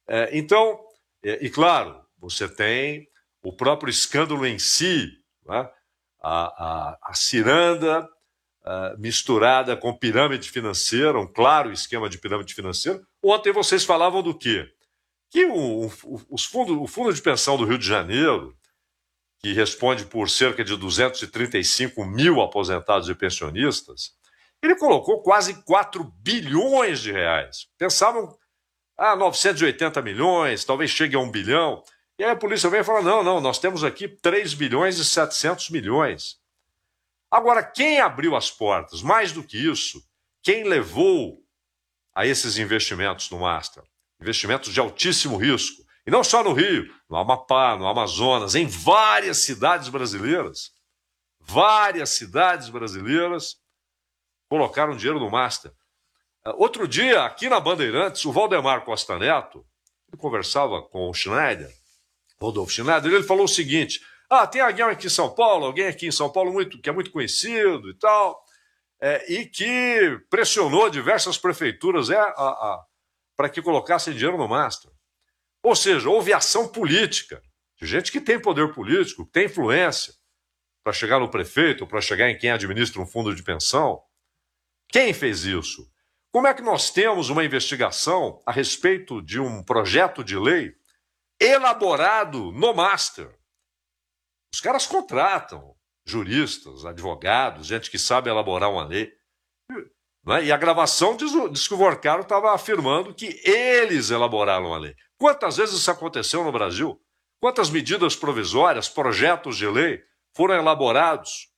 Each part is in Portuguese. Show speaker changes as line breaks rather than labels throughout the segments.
Então, e claro, você tem o próprio escândalo em si, né? A ciranda misturada com pirâmide financeira, um claro esquema de pirâmide financeira. Ontem vocês falavam do quê? Que o fundo de pensão do Rio de Janeiro, que responde por cerca de 235 mil aposentados e pensionistas, ele colocou quase 4 bilhões de reais. Pensavam, 980 milhões, talvez chegue a 1 bilhão. E aí a polícia vem e fala, não, nós temos aqui 3 bilhões e 700 milhões. Agora, quem abriu as portas? Mais do que isso, quem levou a esses investimentos no Master? Investimentos de altíssimo risco. E não só no Rio, no Amapá, no Amazonas, em várias cidades brasileiras. Várias cidades brasileiras colocaram dinheiro no Master. Outro dia, aqui na Bandeirantes, o Valdemar Costa Neto, ele conversava com o Schneider, Rodolfo Schneider, ele falou o seguinte, tem alguém aqui em São Paulo que é muito conhecido e tal, e que pressionou diversas prefeituras para que colocassem dinheiro no Master. Ou seja, houve ação política, de gente que tem poder político, que tem influência, para chegar no prefeito, para chegar em quem administra um fundo de pensão. Quem fez isso? Como é que nós temos uma investigação a respeito de um projeto de lei elaborado no Master? Os caras contratam juristas, advogados, gente que sabe elaborar uma lei. Né? E a gravação diz que o Vorcaro estava afirmando que eles elaboraram a lei. Quantas vezes isso aconteceu no Brasil? Quantas medidas provisórias, projetos de lei foram elaborados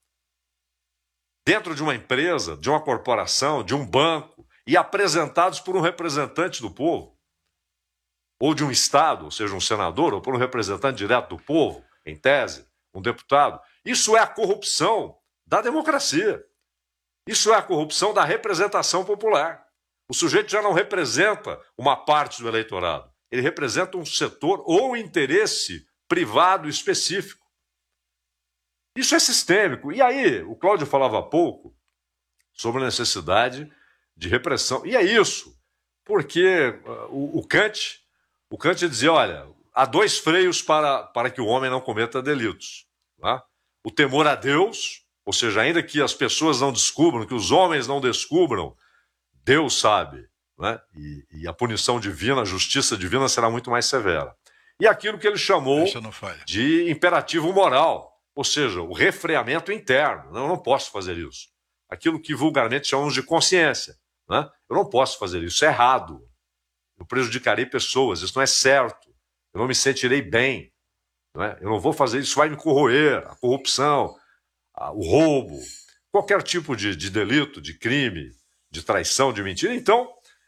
dentro de uma empresa, de uma corporação, de um banco, e apresentados por um representante do povo, ou de um Estado, ou seja, um senador, ou por um representante direto do povo, em tese, um deputado. Isso é a corrupção da democracia. Isso é a corrupção da representação popular. O sujeito já não representa uma parte do eleitorado. Ele representa um setor ou interesse privado específico. Isso é sistêmico. E aí, o Cláudio falava há pouco sobre a necessidade de repressão. E é isso, porque o Kant dizia, olha, há 2 freios para que o homem não cometa delitos. Tá? O temor a Deus, ou seja, ainda que as pessoas não descubram, que os homens não descubram, Deus sabe. Né? E a punição divina, a justiça divina será muito mais severa. E aquilo que ele chamou de imperativo moral, ou seja, o refreamento interno. Eu não posso fazer isso. Aquilo que vulgarmente chamamos de consciência. Né? Eu não posso fazer isso, é errado. Eu prejudicarei pessoas, isso não é certo. Eu não me sentirei bem. Não é? Eu não vou fazer isso, vai me corroer. A corrupção, o roubo, qualquer tipo de delito, de crime, de traição, de mentira. Então,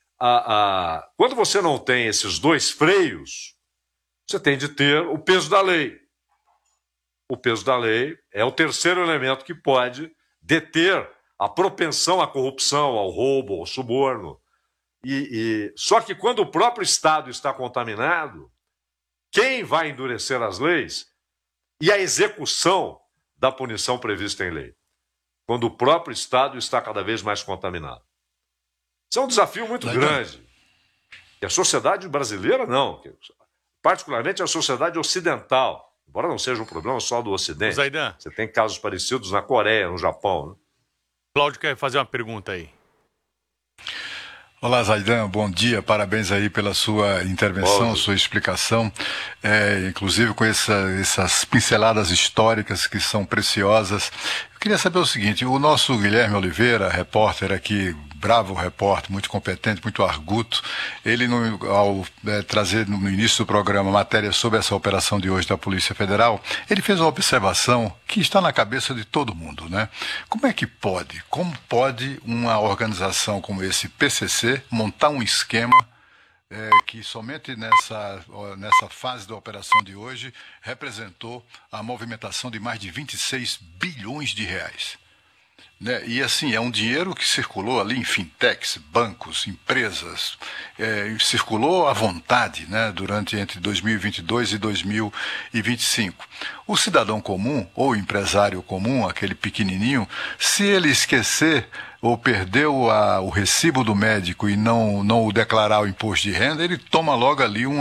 quando você não tem esses 2 freios, você tem de ter o peso da lei. O peso da lei é o terceiro elemento que pode deter a propensão à corrupção, ao roubo, ao suborno. Só que quando o próprio Estado está contaminado, quem vai endurecer as leis e a execução da punição prevista em lei? Quando o próprio Estado está cada vez mais contaminado. Isso é um desafio muito grande. E a sociedade brasileira, não. Particularmente a sociedade ocidental. Embora não seja um problema só do Ocidente.
Zaidan.
Você tem casos parecidos na Coreia, no Japão. Né?
Cláudio quer fazer uma pergunta aí.
Olá, Zaidan, bom dia, parabéns aí pela sua intervenção, sua explicação, inclusive com essas pinceladas históricas que são preciosas. Eu queria saber o seguinte, o nosso Guilherme Oliveira, repórter aqui, bravo repórter, muito competente, muito arguto, ele ao trazer no início do programa matéria sobre essa operação de hoje da Polícia Federal, ele fez uma observação que está na cabeça de todo mundo, né? Como pode uma organização como esse PCC montar um esquema que somente nessa fase da operação de hoje representou a movimentação de mais de 26 bilhões de reais? Né? E assim, é um dinheiro que circulou ali em fintechs, bancos, empresas, circulou à vontade, né, entre 2022 e 2025. O cidadão comum, ou o empresário comum, aquele pequenininho, se ele esquecer ou perdeu o recibo do médico e não o declarar o imposto de renda, ele toma logo ali